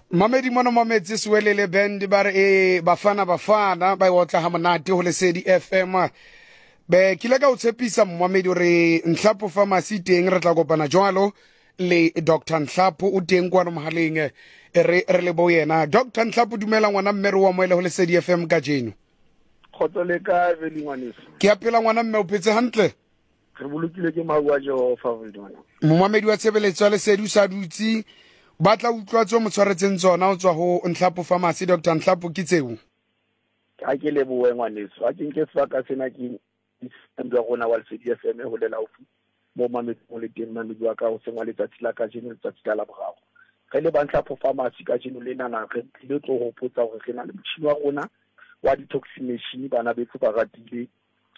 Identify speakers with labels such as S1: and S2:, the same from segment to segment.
S1: Mamedi mono mametsi swelele band ba re bafana ba otla ha monate ho Lesedi FM. Be kile ka o tshepisa Mamedi re Nhlapo Pharmacy teng re tla kopana jwalo le Dr. Nhlapo o teng kwa mohaleng re le bo yena. Dr. Nhlapo dumela ngwana mme re wa moele ho Lesedi FM ka jeno.
S2: Khotole ka veli ngwaneso.
S1: Ke apela ngwana mme o phetse hantle.
S2: Re bolokile ke maua Jehova ngwana.
S1: Mamedi wa tshebeletso ya Lesedi o sa dutsi batla utlwa tso mo tshwaretseng tsona o tswa ho Nhlapo Pharmacy. Dr. Nhlapo ke tseo
S2: ka ke le boe ngwaneso a ke sebaka sena ke ntwa gona wa Lesedi FM ho lela ofu mo mamedi mo le teng mamedi wa ka o sengwa letsatsi la ka jeno letsatsi la bogago ge le ba Nhlapo Pharmacy ka jeno le nana re tlile tlo go potsa gore re na le motšhini wa rona wa detoxination bana betso ba ratile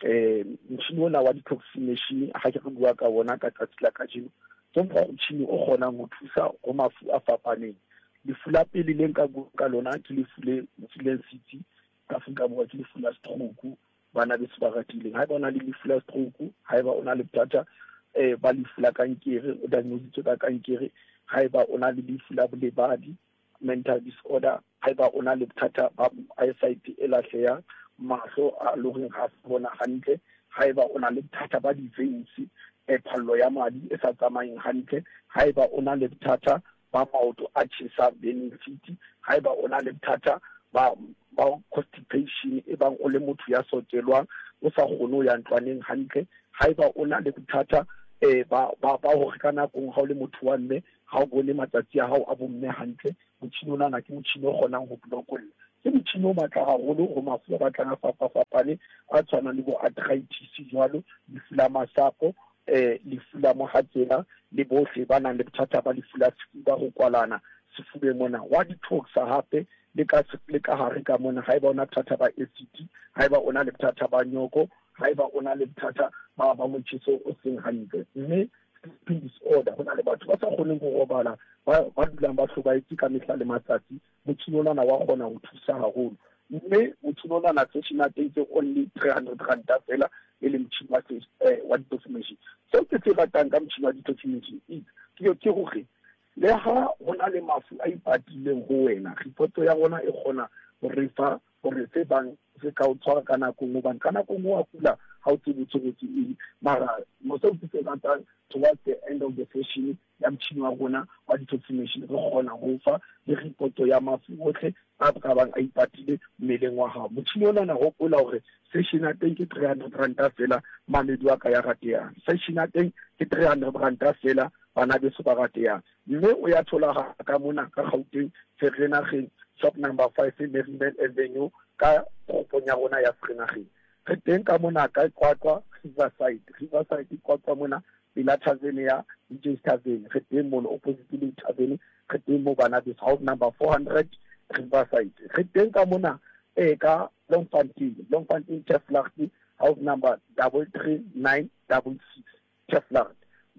S2: motšhini ona wa detoxination ga ke re bua ka bona ka tsatsi la ka jeno ke motšhini o kgonang go thusa go mafu a fapaneng lefu la pele le nka bua ka lona ke lefu le city Afrika Borwa ke lefu la stroke bana betso ba ratile ha bona le lefu la stroke ha eba ona le bothata ba lefu la kankere o diagnosed ka kankere ha eba ona le lefu la bolebadi mental disorder ha eba ona le bothata ba eyesight e lahlehang mahlo a loreng ha bona hantle ha eba ona le bothata ba di-veins phallo ya madi e sa tsamayeng hantle ha eba ona le bothata ba maoto a tjhesa benefit ha eba ona le bothata ba constipation e bang o le motho ya sotelwang o sa kgone ho ya ntlwaneng hantle ha eba ona le bothata ba ho ka nakong ha o le motho wa mme ha o bone matsatsi a hao a bomme hantle motšhini ona na ke motšhini o kgonang ho blokolla ke motšhini o matla haholo go mafu a batlang a fapafapane a tshwanang le bo arthritis jwalo lefu la masapo lefu la mohatsela le bohle ba nang le bothata ba lefu la sefuba go kwalana sefubeng mona wa detoxa hape le ka hare ka mona ha eba ona bothata ba acid ha eba ona le bothata ba nyoko ha eba ona le bothata ba motjheso o seng hantle mme sleeping disorder hona le batho ba sa kgoneng go robala ba dulang ba hlobaetse ka mehla le matsatsi motšhini ona wa kgona ho thusa haholo mme motšhini ona na session a teng only 300 rand fela e le motšhini wa detoxination so ke se ratang ka motšhini wa detoxination ke hore le ha hona le mafu a ipatileng ho wena ripoto ya rona e kgona ho re fa hore se bang se ka o tshwara ka nako mo bang ka nako mo a kula ha o tsebotse mara mo se se ratang towards the end of the session ya motšhini wa rona wa detoxination re kgona ho fa le ripoto ya mafu otlhe a ka bang a ipatile mmeleng wa hao motšhini ona na gopola hore session a teng ke 300 rand fela mamedi wa ka ya ratehang session a teng ke 300 rand fela bana beso ba ratehang mme o ya thola ka mona ka Gauteng Vereeniging shop number 5 Merriman Avenue ka toropong ya rona ya Vereeniging re teng ka mona ka Qwaqwa Riverside Qwaqwa mona Villa Tanzania DJ Tavern re teng mona opposite le Tavern re teng mo bana beso house number 400 Riverside re teng ka mona ka Longfontein Cheflacht house number 33966 Cheflacht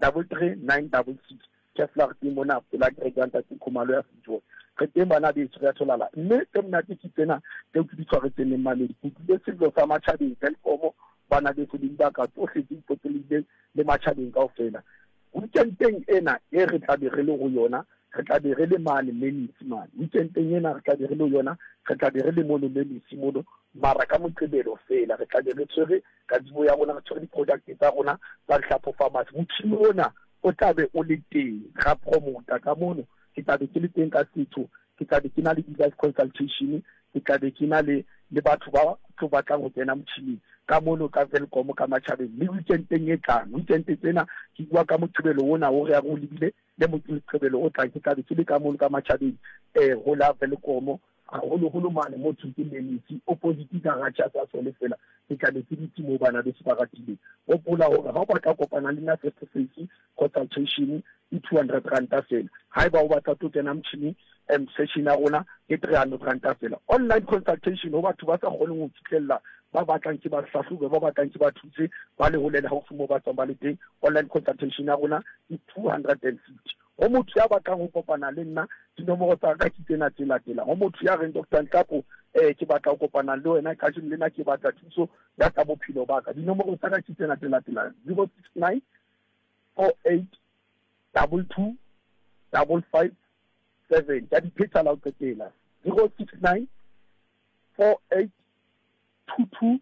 S2: 33966 Cheflacht mona pela ke ganta ke khumalo ya Fijo re teng bana be tsaya tholala mme ke mna ke tsena ke di tshwaretse le maledi ke di selo sa matšhabeng Telkom bana be se di ba ka tsohle di potolile le matšhabeng kaofela weekendeng ena e re tla be re le go yona re tla be re le mane menisi mane weekendeng ena re tla be re le yona re tla be re le mono menisi mono mara ka moqebelo fela re tla be re tshwere ka dibo ya rona re tshwere di-product tsa rona tsa Nhlapo Pharmacy motšhini ona o tla be o le teng ga promota ka mono ke tla be ke le teng ka setho ke tla be ke na le device consultation ke tla be ke na le batho ba tlo batlang go tsena motšhining ka mono ka Telkom ka matšhabeng le weekendeng e tlang weekend tsena ke bua ka moqebelo ona o re ya go lebile le moqebelo o tlang ke tla be ke le ka mono ka matšhabeng go la Telkom holo mane mo Tshutseleng opposite garage sa sole fela ke tla be ke ditse mo bana be se ba ratileng o pola hore ha o batla kopana le na face to face consultation e 200 rand fela ha eba o batla to tsena motšhini session ya rona ke 300 rand fela online consultation ho batho ba sa kgoneng ho fitlhella ba batlang ke ba hlahlube ba batlang ke ba thuse ba le holela haufi mo ba tswang ba le teng online consultation ya rona ke 250 ho motho ya batlang ho kopana le nna dinomoro tsa ka ke tsena tse latelang ho motho ya reng Dr. Nhlapo ke batla ho kopana le wena ka jeno le nna ke batla thuso ya tsa bophelo ba ka dinomoro tsa ka ke tsena tse latelang 069 48 22 55 7 tsa dipheta la o qetela 069 48 22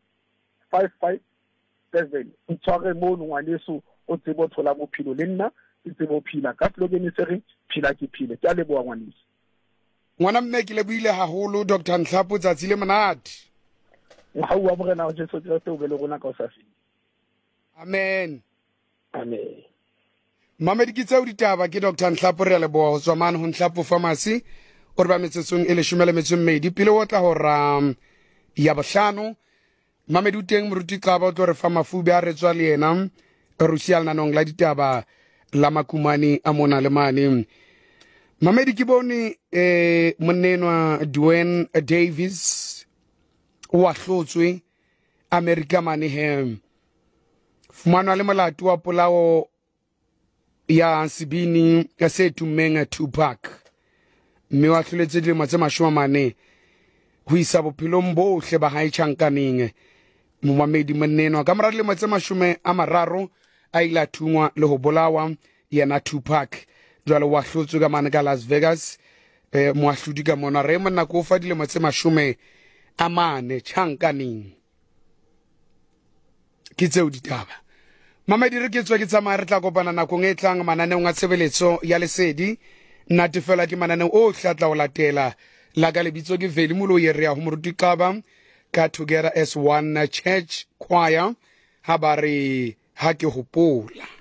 S2: 557 ntshware mono ngwaneso o tsebo thola bophelo le nna ke tsebo phila ka slogan se re phila ke phile ke a leboa ngwaneso
S1: ngwana mme ke leboile haholo Dr. Nhlapo tsatsi le monate
S2: ngau wa morena o Jesu Kriste o be le rona ka o sa fele
S1: amen
S2: amen
S1: mamedi ke tseo ditaba ke Dr. Nhlapo re leboa go tswa mane ho Nhlapo Pharmacy o re ba metsetsong e 12 pele o tla go ra ya bohlano mamedi o teng moruti Qaba o tlo re fa mafube a re tswa le yena rusial nanong la ditaba la makumane a mona le mane mamedi ke bone monenwa Dwayne Davis wa hlotswe America mane he fumana le molato wa polao ya Sibini ya se tumenga Tupac mme wa hloletse dilemo tse 40 ho isa bophelong bohle ba hae tjhankaneng momamedi monenwa ka mora dilemo tse 30 a ila thungwa le ho bolawa yena Tupac jwale wa hlotswe ka mane ka Las Vegas moahlodi ka mona re monna ko fa dilemo tse 40 tjhankaneng ke tseo ditaba mamedi re ke tswa ke tsamaya re tla kopana nakong e tlang mananeong a tshebeletso ya lesedi natefela ke mananeo o hlatla o latela la ka lebitso ke Veli Molo yere ya ho moruti Qaba ka Together as One Church Choir ha ba re ha ke hopola